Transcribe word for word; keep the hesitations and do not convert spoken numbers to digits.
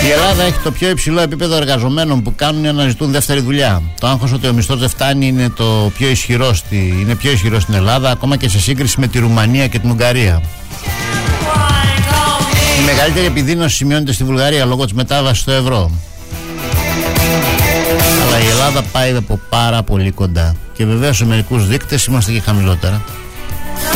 Η Ελλάδα έχει το πιο υψηλό επίπεδο εργαζομένων που κάνουν ή αναζητούν δεύτερη δουλειά. Το άγχος ότι ο μισθός δεν φτάνει είναι, το πιο ισχυρό στη, είναι πιο ισχυρό στην Ελλάδα, ακόμα και σε σύγκριση με τη Ρουμανία και την Ουγγαρία. Η μεγαλύτερη επιδείνωση σημειώνεται στη Βουλγαρία λόγω της μετάβασης στο ευρώ. Αλλά η Ελλάδα πάει από πάρα πολύ κοντά. Και βεβαίως σε μερικούς δείκτες είμαστε και χαμηλότερα.